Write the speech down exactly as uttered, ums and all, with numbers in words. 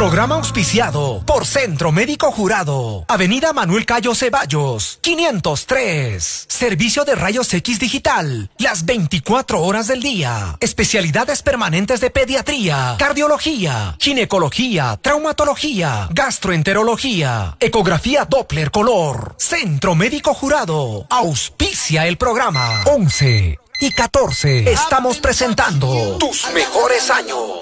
Programa auspiciado por Centro Médico Jurado. Avenida Manuel Cayo Ceballos, quinientos tres. Servicio de rayos X digital, las veinticuatro horas del día. Especialidades permanentes de pediatría, cardiología, ginecología, traumatología, gastroenterología, ecografía Doppler color. Centro Médico Jurado. Auspicia el programa. once y catorce. Estamos presentando tus mejores años.